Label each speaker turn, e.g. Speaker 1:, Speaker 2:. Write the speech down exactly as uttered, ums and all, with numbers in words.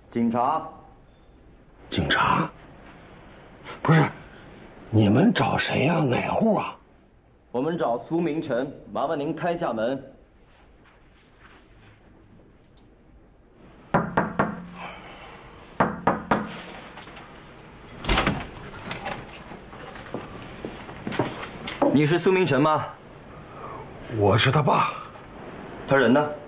Speaker 1: 警察。
Speaker 2: 警察？不是，你们找谁呀？哪户啊？
Speaker 1: 我们找苏明成，麻烦您开下门。你是苏明成吗？
Speaker 2: 我是他爸。
Speaker 1: 他人呢？